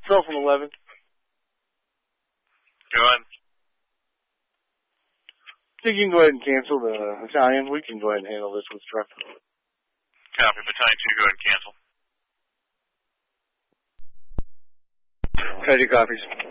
Cell from 11. Go ahead. I think you can go ahead and cancel the Italian. We can go ahead and handle this with truck. Copy. Battalion 2, go ahead and cancel. Copy, copies.